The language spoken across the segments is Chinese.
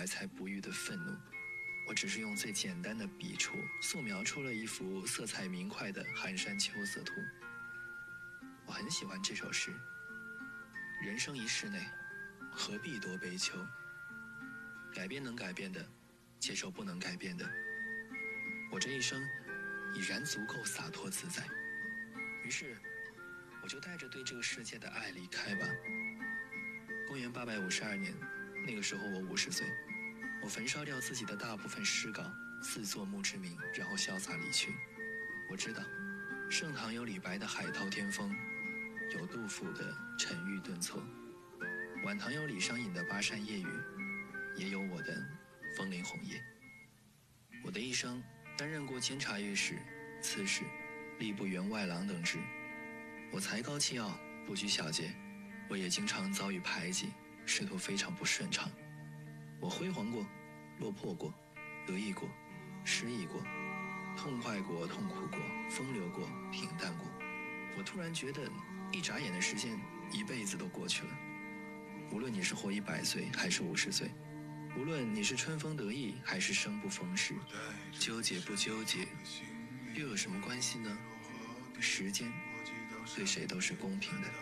怀才不遇的愤怒。我只是用最简单的笔触素描出了一幅色彩明快的寒山秋色图。我很喜欢这首诗。人生一世内，何必多悲秋？改变能改变的，接受不能改变的。我这一生已然足够洒脱自在，于是我就带着对这个世界的爱离开吧。公元852年，那个时候我50岁，我焚烧掉自己的大部分诗稿，自作墓志铭，然后潇洒离去。我知道，盛唐有李白的海涛天风，有杜甫的沉郁顿挫，晚唐有李商隐的巴山夜雨，也有我的枫林红叶。我的一生担任过监察御史、刺史、吏部员外郎等职，我才高气傲，不拘小节，我也经常遭遇排挤，仕途非常不顺畅。我辉煌过，落魄过，得意过，失意过，痛快过，痛苦过，风流过，平淡过。我突然觉得，一眨眼的时间，一辈子都过去了。无论你是活100岁还是50岁，无论你是春风得意还是生不逢时，纠结不纠结，又有什么关系呢？时间对谁都是公平的。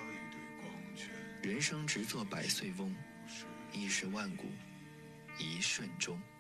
人生直作百岁翁，一时万古一瞬中。